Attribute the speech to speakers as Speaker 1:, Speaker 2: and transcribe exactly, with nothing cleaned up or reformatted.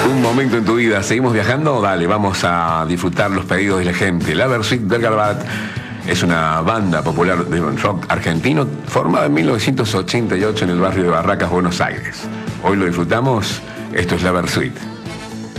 Speaker 1: Un momento en tu vida. ¿Seguimos viajando? Dale, vamos a disfrutar los pedidos de la gente. La Versuit del Garbat es una banda popular de rock argentino formada en mil novecientos ochenta y ocho en el barrio de Barracas, Buenos Aires. Hoy lo disfrutamos. Esto es La Versuit.